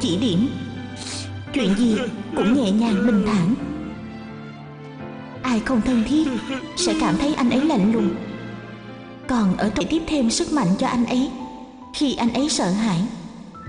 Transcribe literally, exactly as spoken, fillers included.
chỉ điểm, chuyện gì cũng nhẹ nhàng bình thản. Ai không thân thiết sẽ cảm thấy anh ấy lạnh lùng, còn ở trong tiếp thêm sức mạnh cho anh ấy khi anh ấy sợ hãi.